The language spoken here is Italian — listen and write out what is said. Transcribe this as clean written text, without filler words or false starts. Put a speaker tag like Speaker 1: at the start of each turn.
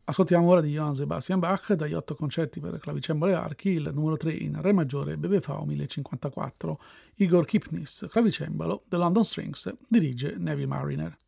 Speaker 1: Ascoltiamo ora di Johann Sebastian Bach, dagli 8 concerti per clavicembalo e archi, il numero 3 in Re maggiore BWV 1054. Igor Kipnis, clavicembalo, The London Strings, dirige Neville Marriner.